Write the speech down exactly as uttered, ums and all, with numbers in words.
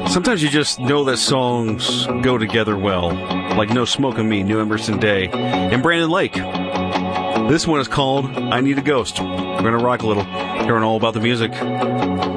Sometimes you just know that songs go together well, like No Smoke on Me, New Emerson Day, and Brandon Lake. This one is called I Need a Ghost. We're going to rock a little here on All About the Music.